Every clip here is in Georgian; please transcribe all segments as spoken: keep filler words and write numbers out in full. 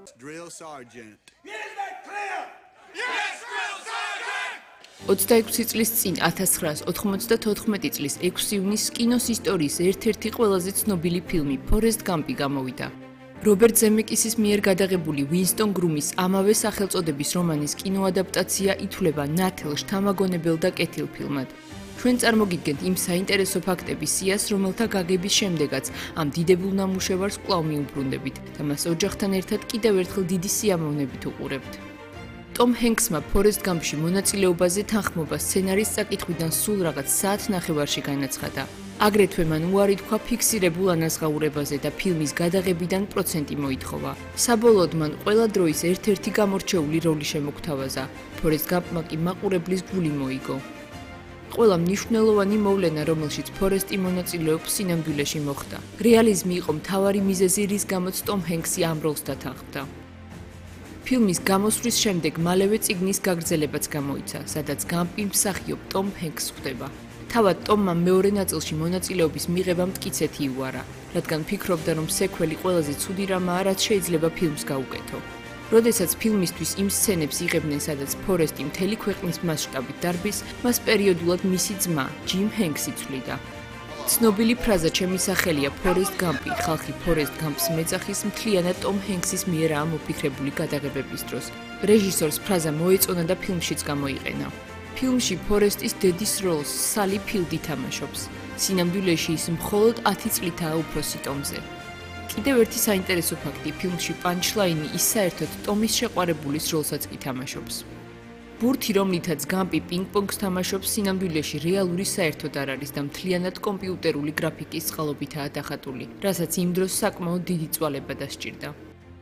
Drill Sergeant. Is that clear? Yes, Drill Sergeant! ოცდაექვსი წლის წინ ათას ცხრაას ოთხმოცდათოთხმეტი წლის ექვსი ივნისს კინოს ისტორიის ერთ-ერთი ყველაზე ცნობილი ფილმი „ფორესტ გამპი“ გამოვიდა. რობერტ ზემეკისის მიერ გადაღებული უინსტონ გრუმის ამავე სახელწოდების რომანის კინოადაპტაცია ითვლება ნათელ, შთამაგონებელ და კეთილ ფილმად. ჩვენ წარმოგიდგენთ იმ საინტერესო ფაქტების სიას, რომელთა გაგების შემდეგაც ამ დიდებულ ნამუშევარს კვლავ მიუბრუნდებით და მას ოჯახთან ერთად კიდევ ერთხელ დიდი სიამოვნებით უყურებთ. ტომ ჰენქსმა ფორესტ გამპში მონაწილეობაზე თანხმობა სცენარის წაკითხვიდან სულ რაღაც საათ ნახევარში განაცხადა. აგრეთვე მან უარი თქვა ფიქსირებულ ანაზღაურებაზე და ფილმის გადაღებიდან პროცენტი მოითხოვა. საბოლოოდ მან ყველა დროის ერთ-ერთი გამორჩეული როლი შემოგთავაზა. ფორესტ გამპმა კი მაყურებლის გული მოიგო. ყველა მნიშვნელოვანი მოვლენა, რომელშიც ფორესტი მონაწილეობს, სინამდვილეში მოხდა. რეალიზმი იყო მთავარი მიზეზი, რის გამოც ტომ ჰენქსი ამ როლს დათანხმდა. ფილმის გამოსვლის შემდეგ მალევე წიგნის გაგრძელებაც გამოიცა, სადაც გამპი მსახიობ ტომ ჰენქსს ხვდება. თავად ტომმა მეორე ნაწილში მონაწილეობის მიღება მტკიცეთ იუარა, რადგან ფიქრობდა, რომ სეკველი ყველაზე ცუდი რამაა, რაც შეიძლება ფილმს გაუკეთო. როდესაც ფილმისთვის იმ სცენებს იღებდნენ, სადაც ფორესტი მთელი ქვეყნის მასშტაბით დარბის, მას პერიოდულად მისი ძმა, ჯიმ ჰენქსი ცვლიდა. ცნობილი ფრაზა „ჩემი სახელია ფორესტ გამპი, ხალხი ფორესტ გამპს მეძახის“ მთლიანად ტომ ჰენქსის მიერაა მოფიქრებული გადაღებების დროს. რეჟისორს ფრაზა მოეწონა და ფილმშიც გამოიყენა. ფილმში ფორესტის დედის როლს სალი ფილდი თამაშობს. სინამდვილეში ის მხოლოდ ათი წლითაა უფროსი ტომზე. კიდევ ერთი საინტერესო ფაქტი, ფილმში პანჩლაინი ის საერთოდ ტომის შეყვარებულის როლსაც კი თამაშობს. ბურთი, რომლითაც გამპი პინგ-პონგს თამაშობს, სინამდვილეში რეალური საერთოდ არ არის და მთლიანად კომპიუტერული გრაფიკის წყალობითაა დახატული, რასაც იმ დროს საკმაოდ დიდი წვალება დასჭირდა.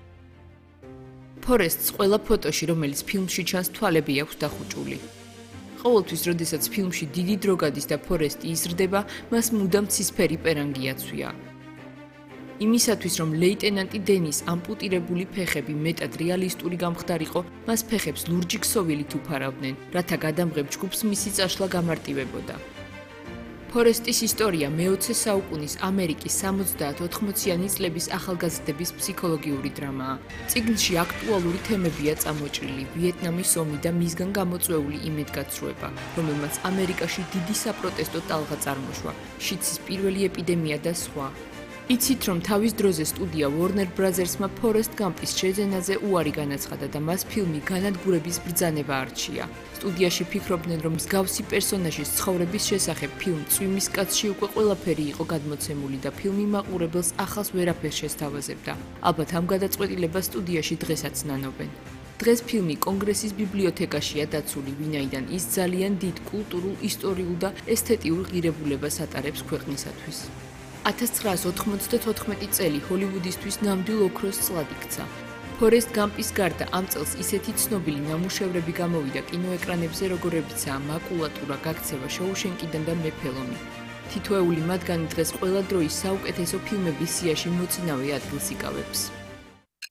ფორესტს ყველა ფოტოში, რომელიც ფილმში ჩანს, თვალები აქვს დახუჭული. ყოველთვის, როდესაც ფილმში დიდი დრო გადის და ფორესტი იზრდება, მას მუდამ ცისფერი პერანგი აცვია. იმისათვის, რომ ლეიტენანტი დენის ამპუტირებული ფეხები მეტად რეალისტური გამხდარიყო, მას ფეხებს ლურჯი ქსოვილით უფარავდნენ, რათა გადამღებ ჯგუფს მისი წაშლა გამარტივებოდა. ფორესტის ისტორია მეოცე საუკუნის ამერიკის სამოცდაათ-ოთხმოციანი წლების ახალგაზრდების ფსიქოლოგიური დრამაა. წიგნში აქტუალური თემებია წამოჭრილი: ვიეტნამის ომი და მისგან გამოწვეული იმედგაცრუება, რომელმაც ამერიკაში დიდი საპროტესტო ტალღა წარმოშვა, შიცის პირველი ეპიდემია და სხვა. იცით, რომ თავის დროზე სტუდია Warner Brothers-მა ფორესტ გამპის შეძენაზე უარი განაცხადა და მას ფილმი განადგურების ბრძანება არჩია. სტუდიაში ფიქრობდნენ, რომ მსგავსი პერსონაჟის ცხოვრების შესახებ ფილმ „წვიმის კაცში“ უკვე ყველაფერი იყო გადმოცემული და ფილმი მაყურებელს ახალს ვერაფერს შესთავაზებდა. ალბათ ამ გადაწყვეტილებას სტუდიაში დღესაც ნანობენ. დღეს ფილმი კონგრესის ბიბლიოთეკაშია დაცული, ვინაიდან ის ძალიან დიდ კულტურულ, ისტორიულ და ესთეტიურ ღირებულებას ატარებს ქვეყნისათვის. ათას ცხრაას ოთხმოცდათოთხმეტი წელი ჰოლივუდისთვის ნამდვილ ოქროს წლად იქცა. ფორესტ გამპის გარდა ამ წელს ისეთი ცნობილი ნამუშევრები გამოვიდა კინოეკრანებზე, როგორებიცაა „მაკულატურა“, „გაქცევა შოუშენკიდან“ და „მეფელომი“. თითოეული მათგანი დღეს ყველა დროის საუკეთესო ფილმების სიაში მოწინავე ადგილს იკავებს.